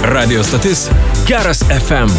Radio stotis Geras FM.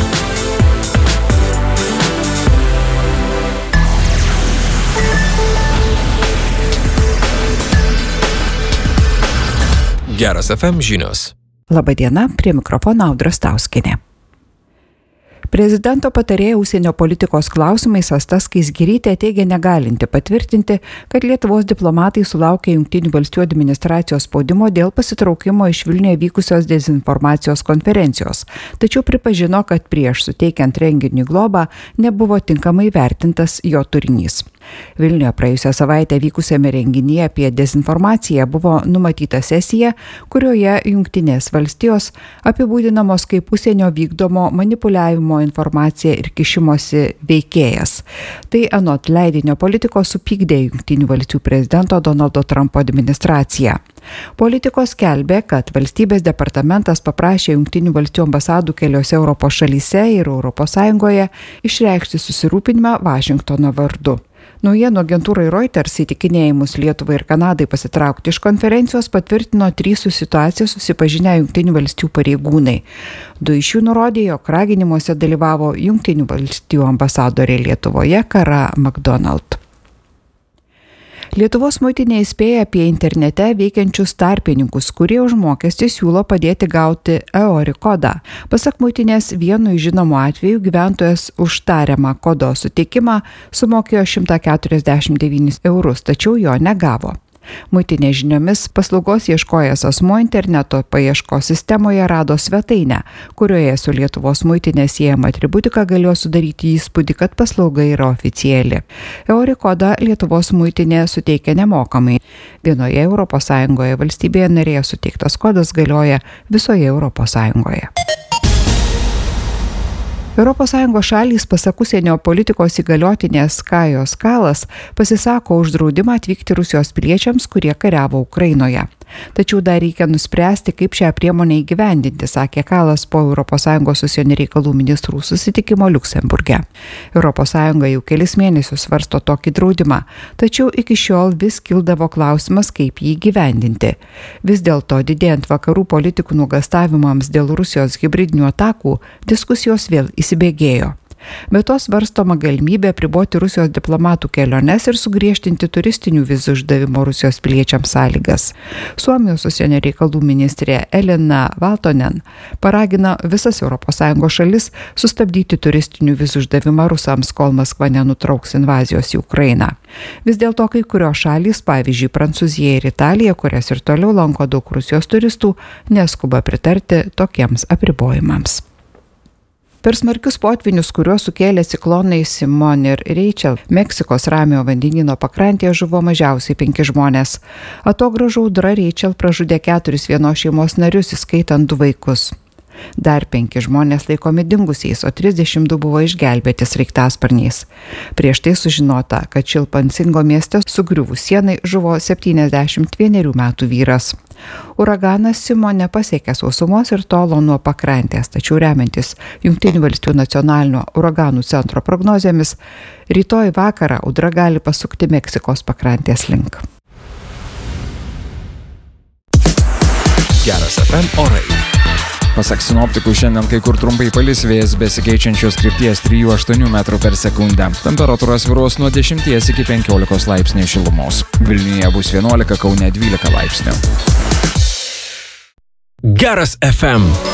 Geras FM žinios. Labadiena, prie mikrofono Audra Stauskienė. Prezidento patarėja užsienio politikos klausimais Asta Skaisgirytė teigia negalinti patvirtinti, kad Lietuvos diplomatai sulaukė Jungtinių valstijų administracijos spaudimo dėl pasitraukimo iš Vilniuje vykusios dezinformacijos konferencijos, tačiau pripažino, kad prieš suteikiant renginiui globą nebuvo tinkamai vertintas jo turinys. Vilniuje praėjusią savaitę vykusiame renginyje apie dezinformaciją buvo numatyta sesija, kurioje Jungtinės valstijos apibūdinamos kaip užsienio vykdomo manipuliavimo informacija ir kišimosi veikėjas. Tai anot leidinio Politikos supykdė Jungtinių valstijų prezidento Donaldo Trumpo administraciją. Politikos skelbė, kad valstybės departamentas paprašė Jungtinių valstijų ambasadų keliose Europos šalyse ir Europos Sąjungoje išreikšti susirūpinimą Vašingtono vardu. Naujienų agentūrai Reuters įtikinėjimus Lietuvai ir Kanadai pasitraukti iš konferencijos patvirtino 3 su situacija susipažinę Jungtinių valstijų pareigūnai. 2 iš jų nurodė, jog raginimuose dalyvavo Jungtinių valstijų ambasadorė Lietuvoje Kara McDonald. Lietuvos muitinė įspėja apie internete veikiančius tarpininkus, kurie už mokestį siūlo padėti gauti EORI kodą. Pasak muitinės, vienu iš žinomų atvejų gyventojas už tariamą kodo suteikimą sumokėjo 149 eurus, tačiau jo negavo. Muitinės žiniomis paslaugos ieškojęs asmuo interneto paieškos sistemoje rado svetainę, kurioje su Lietuvos muitinė siejama atributika galėjo sudaryti įspūdį, kad paslauga yra oficiali. EORI kodą Lietuvos muitinė suteikia nemokamai. Vienoje ES valstybėje narėje suteiktas kodas galioja visoje ES. ES šalys, pasak užsienio politikos įgaliotinės Kajos Kalas, pasisako už draudimą atvykti Rusijos piliečiams, kurie kariavo Ukrainoje. Tačiau dar reikia nuspręsti, kaip šią priemonę įgyvendinti, sakė Kalas po ES užsienio reikalų ministrų susitikimo Liuksemburge. ES jau kelis mėnesius svarsto tokį draudimą, tačiau iki šiol vis kildavo klausimas, kaip jį įgyvendinti. Vis dėlto, didėjant vakarų politikų nuogąstavimams dėl Rusijos hibridinių atakų, diskusijos vėl įsibėgėjo. Be to svarstoma galimybė apriboti Rusijos diplomatų keliones ir sugriežtinti turistinių vizų išdavimo Rusijos piliečiams sąlygas. Suomijos užsienio reikalų ministrė Elina Valtonen paragina visas ES šalis sustabdyti turistinių vizų išdavimą rusams, kol Maskva nenutrauks invazijos į Ukrainą. Vis dėlto kai kurios šalys, pavyzdžiui Prancūzija ir Italija, kurias ir toliau lanko daug Rusijos turistų, neskuba pritarti tokiems apribojimams. Per smarkius potvinius, kuriuos sukėlė ciklonai Simon ir Rachel, Meksikos Ramiojo vandenyno pakrantėje žuvo mažiausiai 5 žmonės. Atogrąžų audra Rachel pražudė 4 vienos šeimos narius, įskaitant 2 vaikus. Dar 5 žmonės laikomi dingusiais, o 32 buvo išgelbėti sraigtasparniais. Prieš tai sužinota, kad Čilpansingo mieste sugriuvus sienai žuvo 71 metų vyras. Uraganas Simon nepasiekė sausumos ir tolo nuo pakrantės, tačiau remiantis Jungtinių valstijų nacionalinio uraganų centro prognozėmis, rytoj vakarą audra gali pasukti Meksikos pakrantės link. Geras FM orai. Pasak sinoptikų, šiandien kai kur trumpai palis, vėjas besikeičiančios krypties 3–8 metrų per sekundę. Temperatūra svyruos nuo 10 iki 15 laipsnių šilumos. Vilniuje bus 11, Kaune 12 laipsnių. Geras FM.